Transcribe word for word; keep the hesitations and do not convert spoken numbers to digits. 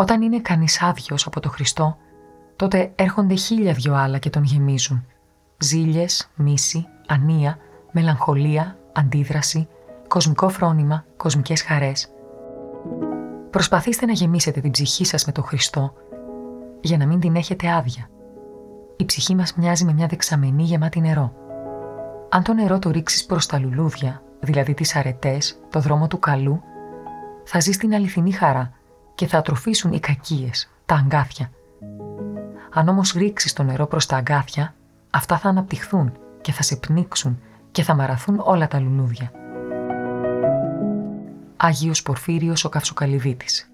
Όταν είναι κανείς άδειος από το Χριστό, τότε έρχονται χίλια δυο άλλα και τον γεμίζουν. Ζήλιες, μίση, ανία, μελαγχολία, αντίδραση, κοσμικό φρόνημα, κοσμικές χαρές. Προσπαθήστε να γεμίσετε την ψυχή σας με τον Χριστό για να μην την έχετε άδεια. Η ψυχή μας μοιάζει με μια δεξαμενή γεμάτη νερό. Αν το νερό το ρίξεις προς τα λουλούδια, δηλαδή τις αρετές, το δρόμο του καλού, θα ζεις την αληθινή χαρά και θα ατροφήσουν οι κακίες, τα αγκάθια. Αν όμως ρίξεις το νερό προς τα αγκάθια, αυτά θα αναπτυχθούν και θα σε πνίξουν και θα μαραθούν όλα τα λουλούδια. Άγιος Πορφύριος ο Καυσοκαλυδίτης.